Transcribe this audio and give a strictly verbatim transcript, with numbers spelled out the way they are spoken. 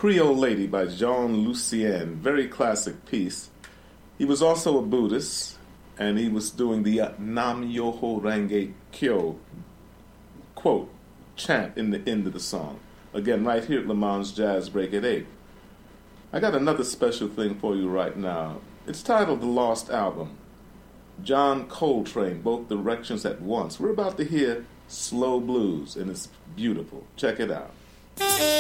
Creole Lady by Jean Lucien. Very classic piece. He was also a Buddhist, and he was doing the uh, Nam Yoho Renge Kyo quote, chant in the end of the song. Again, right here at Le Mans Jazz Break at eight. I got another special thing for you right now. It's titled The Lost Album. John Coltrane, both directions at once. We're about to hear Slow Blues, and it's beautiful. Check it out.